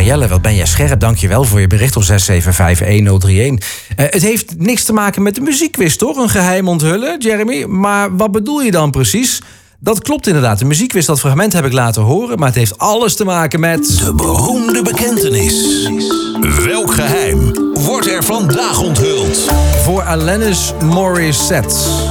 Marielle, wat ben jij scherp. Dankjewel voor je bericht op 6751031. Het heeft niks te maken met de muziekquiz, toch? Een geheim onthullen, Jeremy. Maar wat bedoel je dan precies? Dat klopt inderdaad. De muziekquiz, dat fragment heb ik laten horen. Maar het heeft alles te maken met... De beroemde bekentenis. Welk geheim wordt er vandaag onthuld? Voor Alanis Morissette.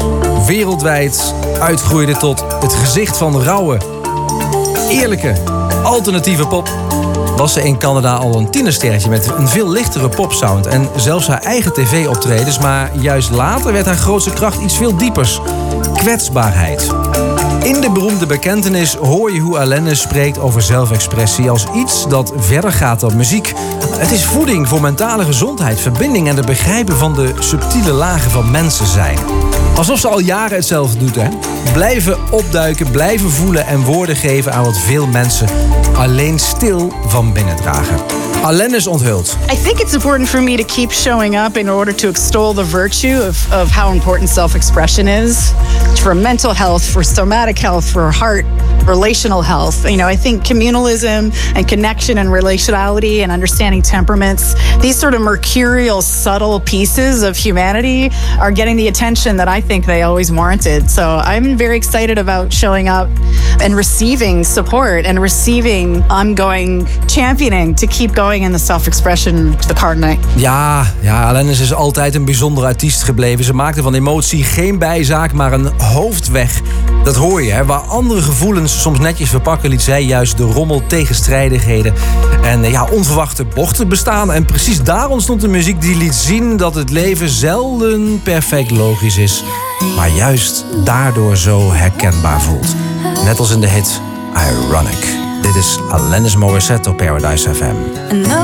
Wereldwijd uitgroeide tot het gezicht van rauwe, eerlijke, alternatieve pop, was ze in Canada al een tienersterretje met een veel lichtere popsound en zelfs haar eigen tv-optredens, maar juist later werd haar grootste kracht iets veel diepers: kwetsbaarheid. In de beroemde bekentenis hoor je hoe Alanis spreekt over zelfexpressie als iets dat verder gaat dan muziek. Het is voeding voor mentale gezondheid, verbinding en het begrijpen van de subtiele lagen van mensen zijn. Alsof ze al jaren hetzelfde doet, hè? Blijven opduiken, blijven voelen en woorden geven aan wat veel mensen alleen stil van binnen dragen. Alanis onthult. I think it's important for me to keep showing up in order to extol the virtue of how important self-expression is for mental health, for somatic health, for heart, relational health. You know, I think communalism and connection and relationality and understanding temperaments, these sort of mercurial, subtle pieces of humanity are getting the attention that I think they always warranted. So I'm very excited about showing up and receiving support and receiving ongoing championing to keep going in the self-expression to the Cardinal. Ja, Alanis is altijd een bijzondere artiest gebleven. Ze maakte van emotie geen bijzaak, maar een hoofdweg. Dat hoor je, hè? Waar andere gevoelens soms netjes verpakken, liet zij juist de rommel, tegenstrijdigheden en onverwachte bochten bestaan. En precies daar ontstond de muziek die liet zien dat het leven zelden perfect logisch is, maar juist daardoor zo herkenbaar voelt. Net als in de hit Ironic. Dit is Alanis Morissette op Paradise FM.